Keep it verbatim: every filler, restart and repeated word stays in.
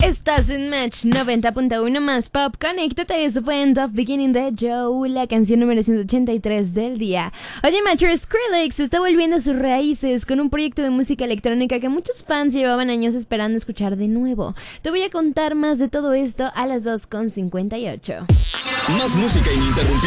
Estás en Match noventa punto uno más Pop. Conéctate, eso fue End of Beginning de Joe, la canción número ciento ochenta y tres del día. Oye, Macho, Skrillex está volviendo a sus raíces con un proyecto de música electrónica que muchos fans llevaban años esperando escuchar de nuevo. Te voy a contar más de todo esto a las dos con cincuenta y ocho. Más música ininterrumpida